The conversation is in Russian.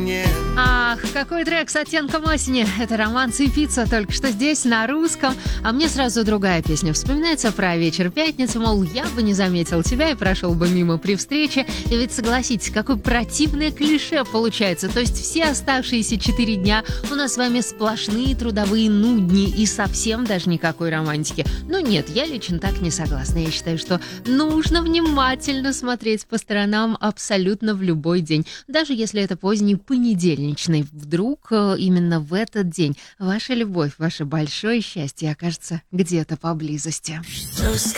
мне. Ах, какой трек с оттенком осени. Это романс и пицца, только что здесь, на русском. А мне сразу другая песня вспоминается про вечер пятницы, мол, я бы не заметил тебя и прошел бы мимо при встрече. И ведь согласитесь, какое противное клише получается. То есть все оставшиеся 4 дня у нас с вами сплошные трудовые нудни и совсем даже никакой романтики. Ну нет, я лично так не согласна. Я считаю, что нужно внимательно смотреть по сторонам абсолютно в любой день. Даже если это поздний понедельничный. Вдруг именно в этот день ваша любовь, ваше большое счастье окажется где-то поблизости.